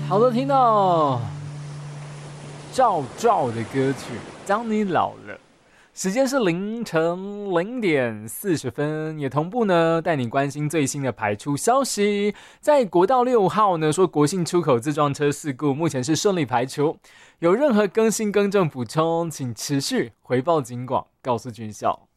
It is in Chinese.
好的，听到赵照的歌曲《当你老了》，时间是凌晨0:40，也同步呢带你关心最新的排出消息。在国道6号呢说国姓出口自撞车事故目前是顺利排除，有任何更新更正补充，请持续回报警广，告诉军校。